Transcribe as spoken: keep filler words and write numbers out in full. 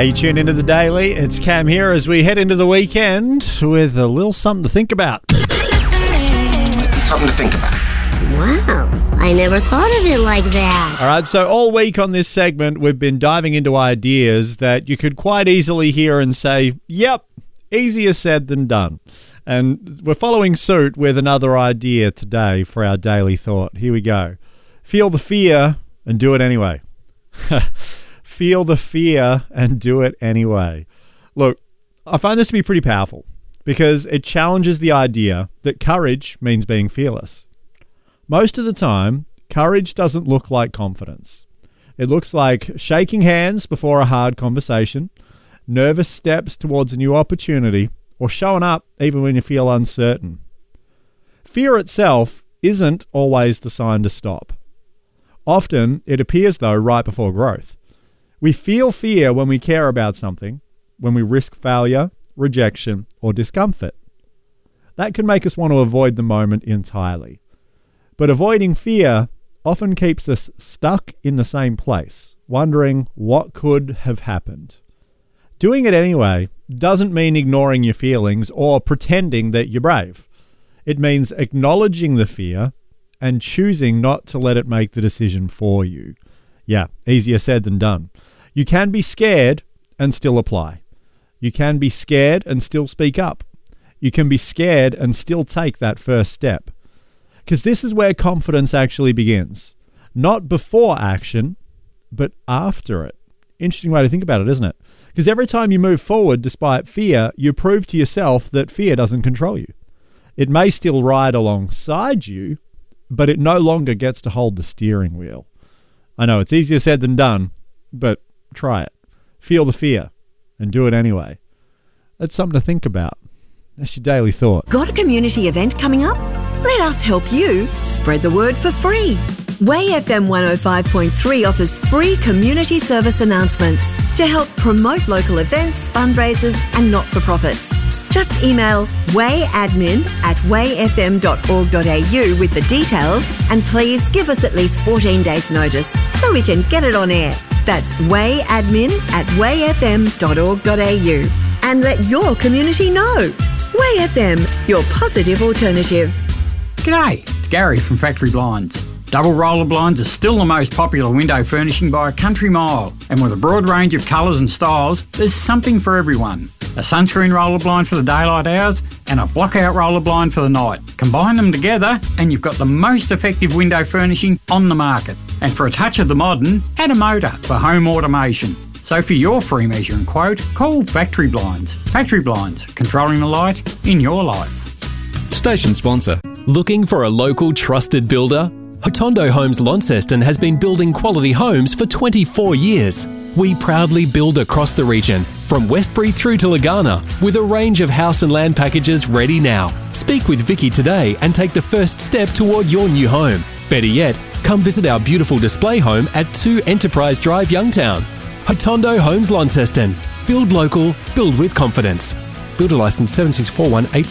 Hey, you tune into the Daily. It's Cam here as we head into the weekend with a little something to think about. Something to think about. Wow, I never thought of it like that. All right, so all week on this segment, we've been diving into ideas that you could quite easily hear and say, yep, easier said than done. And we're following suit with another idea today for our daily thought. Here we go. Feel the fear and do it anyway. Feel the fear and do it anyway. Look, I find this to be pretty powerful because it challenges the idea that courage means being fearless. Most of the time, courage doesn't look like confidence. It looks like shaking hands before a hard conversation, nervous steps towards a new opportunity, or showing up even when you feel uncertain. Fear itself isn't always the sign to stop. Often, it appears, though, right before growth. We feel fear when we care about something, when we risk failure, rejection, or discomfort. That can make us want to avoid the moment entirely. But avoiding fear often keeps us stuck in the same place, wondering what could have happened. Doing it anyway doesn't mean ignoring your feelings or pretending that you're brave. It means acknowledging the fear and choosing not to let it make the decision for you. Yeah, easier said than done. You can be scared and still apply. You can be scared and still speak up. You can be scared and still take that first step. Because this is where confidence actually begins. Not before action, but after it. Interesting way to think about it, isn't it? Because every time you move forward despite fear, you prove to yourself that fear doesn't control you. It may still ride alongside you, but it no longer gets to hold the steering wheel. I know it's easier said than done, but try it. Feel the fear and do it anyway. That's something to think about. That's your daily thought. Got a community event coming up? Let us help you spread the word for free. Way F M one oh five point three offers free community service announcements to help promote local events, fundraisers and not-for-profits. Just email wayadmin at way f m dot org dot a u with the details and please give us at least fourteen days notice so we can get it on air. That's wayadmin at way f m dot org dot a u and let your community know. Way F M, your positive alternative. G'day, it's Gary from Factory Blinds. Double roller blinds are still the most popular window furnishing by a country mile, and with a broad range of colours and styles, there's something for everyone. A sunscreen roller blind for the daylight hours and a block-out roller blind for the night. Combine them together and you've got the most effective window furnishing on the market. And for a touch of the modern, add a motor for home automation. So for your free measuring quote, call Factory Blinds. Factory Blinds, controlling the light in your life. Station sponsor. Looking for a local trusted builder? Hotondo Homes Launceston has been building quality homes for twenty-four years. We proudly build across the region, from Westbury through to Lagana, with a range of house and land packages ready now. Speak with Vicky today and take the first step toward your new home. Better yet, come visit our beautiful display home at two Enterprise Drive, Youngtown. Hotondo Homes Launceston. Build local, build with confidence. Builder licence seven six four one eight.